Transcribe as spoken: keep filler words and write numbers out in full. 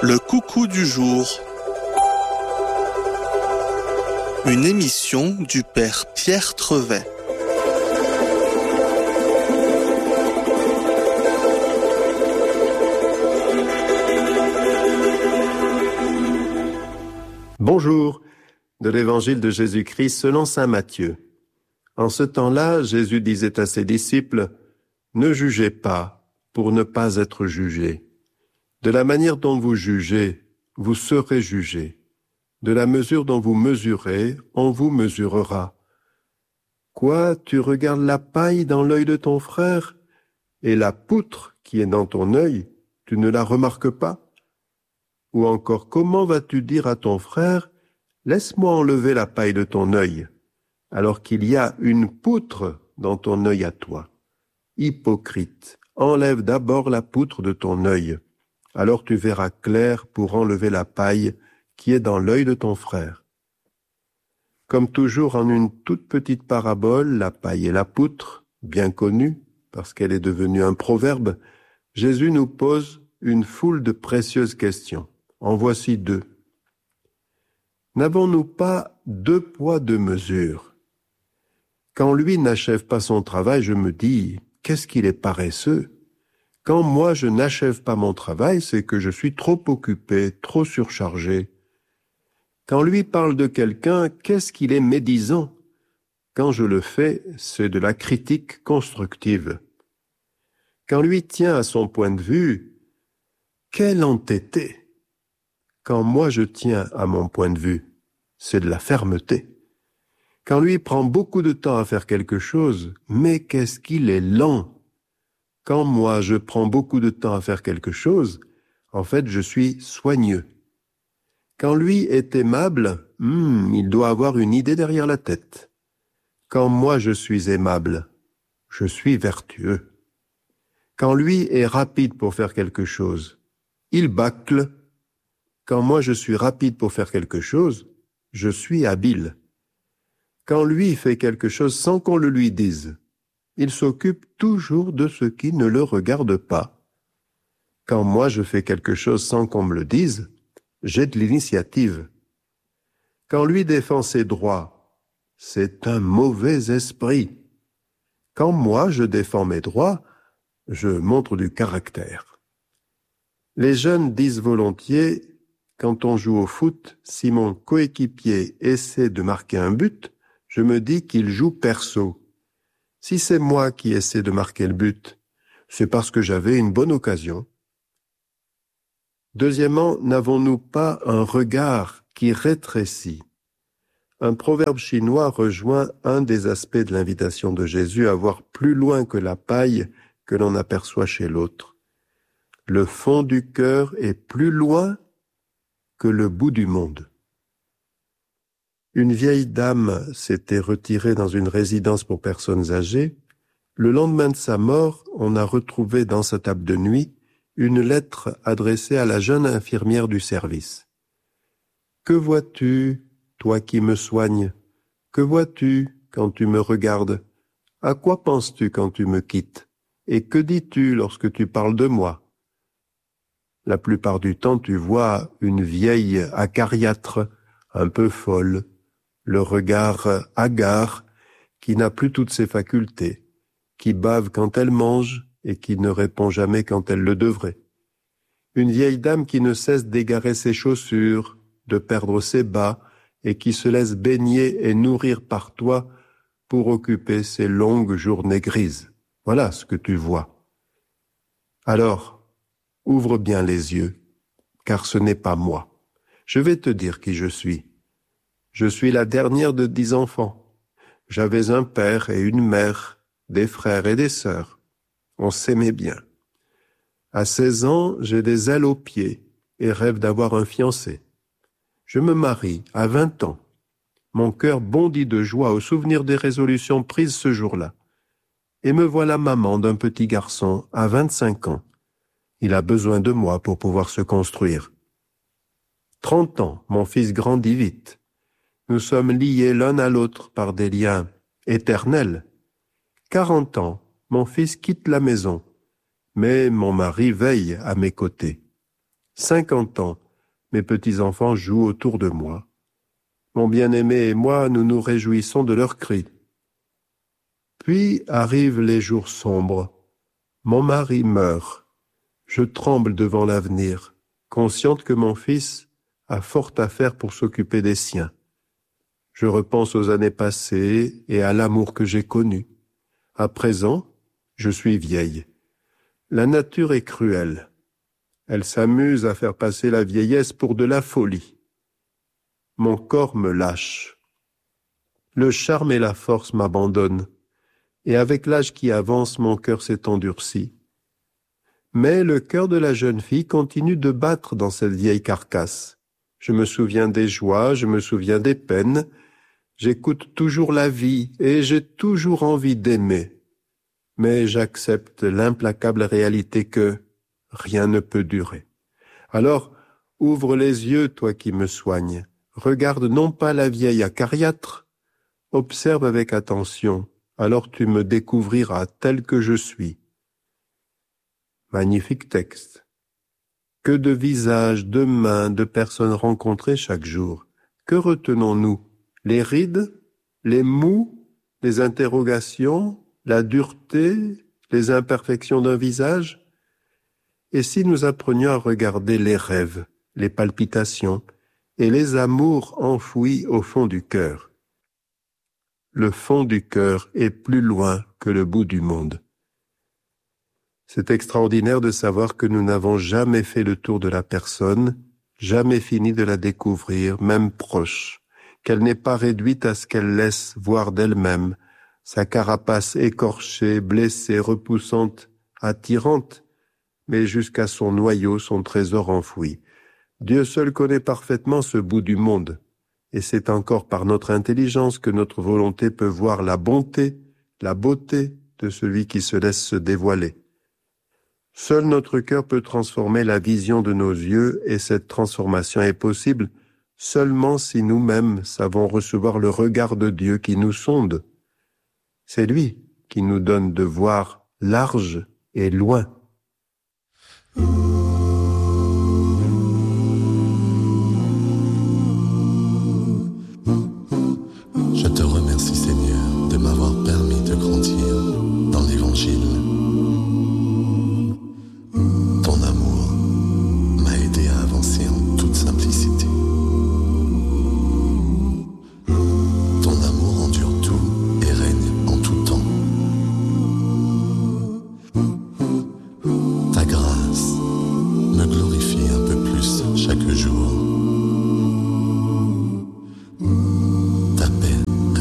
Le coucou du jour. Une émission du père Pierre Trevet. Bonjour, de l'Évangile de Jésus-Christ selon saint Matthieu. En ce temps-là, Jésus disait à ses disciples, « Ne jugez pas, pour ne pas être jugés. De la manière dont vous jugez, vous serez jugés. De la mesure dont vous mesurez, on vous mesurera. Quoi, tu regardes la paille dans l'œil de ton frère, et la poutre qui est dans ton œil, tu ne la remarques pas? Ou encore, comment vas-tu dire à ton frère, « Laisse-moi enlever la paille de ton œil », alors qu'il y a une poutre dans ton œil à toi? Hypocrite, enlève d'abord la poutre de ton œil, alors tu verras clair pour enlever la paille qui est dans l'œil de ton frère. Comme toujours en une toute petite parabole, la paille et la poutre, bien connue, parce qu'elle est devenue un proverbe, Jésus nous pose une foule de précieuses questions. En voici deux. N'avons-nous pas deux poids, deux mesures? Quand lui n'achève pas son travail, je me dis, qu'est-ce qu'il est paresseux? Quand moi je n'achève pas mon travail, c'est que je suis trop occupé, trop surchargé. Quand lui parle de quelqu'un, qu'est-ce qu'il est médisant? Quand je le fais, c'est de la critique constructive. Quand lui tient à son point de vue, quel entêté! Quand moi je tiens à mon point de vue, c'est de la fermeté. Quand lui prend beaucoup de temps à faire quelque chose, mais qu'est-ce qu'il est lent! Quand moi je prends beaucoup de temps à faire quelque chose, en fait je suis soigneux. Quand lui est aimable, hmm, il doit avoir une idée derrière la tête. Quand moi je suis aimable, je suis vertueux. Quand lui est rapide pour faire quelque chose, il bâcle. Quand moi je suis rapide pour faire quelque chose, je suis habile. Quand lui fait quelque chose sans qu'on le lui dise, il s'occupe toujours de ce qui ne le regarde pas. Quand moi je fais quelque chose sans qu'on me le dise, j'ai de l'initiative. Quand lui défend ses droits, c'est un mauvais esprit. Quand moi je défends mes droits, je montre du caractère. Les jeunes disent volontiers, quand on joue au foot, si mon coéquipier essaie de marquer un but, je me dis qu'il joue perso. Si c'est moi qui essaie de marquer le but, c'est parce que j'avais une bonne occasion. Deuxièmement, n'avons-nous pas un regard qui rétrécit? Un proverbe chinois rejoint un des aspects de l'invitation de Jésus à voir plus loin que la paille que l'on aperçoit chez l'autre. Le fond du cœur est plus loin que le bout du monde. Une vieille dame s'était retirée dans une résidence pour personnes âgées. Le lendemain de sa mort, on a retrouvé dans sa table de nuit une lettre adressée à la jeune infirmière du service. « Que vois-tu, toi qui me soignes? Que vois-tu quand tu me regardes? À quoi penses-tu quand tu me quittes? Et que dis-tu lorsque tu parles de moi? La plupart du temps, tu vois une vieille acariâtre, un peu folle, le regard hagard, qui n'a plus toutes ses facultés, qui bave quand elle mange et qui ne répond jamais quand elle le devrait. Une vieille dame qui ne cesse d'égarer ses chaussures, de perdre ses bas, et qui se laisse baigner et nourrir par toi pour occuper ses longues journées grises. Voilà ce que tu vois. Alors, ouvre bien les yeux, car ce n'est pas moi. Je vais te dire qui je suis. Je suis la dernière de dix enfants. J'avais un père et une mère, des frères et des sœurs. On s'aimait bien. À seize ans, j'ai des ailes aux pieds et rêve d'avoir un fiancé. Je me marie à vingt ans. Mon cœur bondit de joie au souvenir des résolutions prises ce jour-là. Et me voilà maman d'un petit garçon à vingt-cinq ans. Il a besoin de moi pour pouvoir se construire. Trente ans, mon fils grandit vite. Nous sommes liés l'un à l'autre par des liens éternels. Quarante ans, mon fils quitte la maison, mais mon mari veille à mes côtés. Cinquante ans, mes petits-enfants jouent autour de moi. Mon bien-aimé et moi, nous nous réjouissons de leurs cris. Puis arrivent les jours sombres. Mon mari meurt. Je tremble devant l'avenir, consciente que mon fils a fort à faire pour s'occuper des siens. Je repense aux années passées et à l'amour que j'ai connu. À présent, je suis vieille. La nature est cruelle. Elle s'amuse à faire passer la vieillesse pour de la folie. Mon corps me lâche. Le charme et la force m'abandonnent. Et avec l'âge qui avance, mon cœur s'est endurci. Mais le cœur de la jeune fille continue de battre dans cette vieille carcasse. Je me souviens des joies, je me souviens des peines. J'écoute toujours la vie et j'ai toujours envie d'aimer. Mais j'accepte l'implacable réalité que rien ne peut durer. Alors, ouvre les yeux, toi qui me soignes. Regarde non pas la vieille acariâtre, observe avec attention. Alors tu me découvriras tel que je suis. Magnifique texte. Que de visages, de mains, de personnes rencontrées chaque jour. Que retenons-nous? Les rides, les mous, les interrogations, la dureté, les imperfections d'un visage? Et si nous apprenions à regarder les rêves, les palpitations et les amours enfouis au fond du cœur? Le fond du cœur est plus loin que le bout du monde. C'est extraordinaire de savoir que nous n'avons jamais fait le tour de la personne, jamais fini de la découvrir, même proche, qu'elle n'est pas réduite à ce qu'elle laisse voir d'elle-même, sa carapace écorchée, blessée, repoussante, attirante, mais jusqu'à son noyau, son trésor enfoui. Dieu seul connaît parfaitement ce bout du monde. Et c'est encore par notre intelligence que notre volonté peut voir la bonté, la beauté de celui qui se laisse se dévoiler. Seul notre cœur peut transformer la vision de nos yeux et cette transformation est possible seulement si nous-mêmes savons recevoir le regard de Dieu qui nous sonde. C'est lui qui nous donne de voir large et loin. Je te remercie, Seigneur, de m'avoir permis de grandir dans l'Évangile. Ton amour m'a aidé à avancer en toute simplicité. Ton amour endure tout et règne en tout temps. Ta grâce me glorifie un peu plus chaque jour.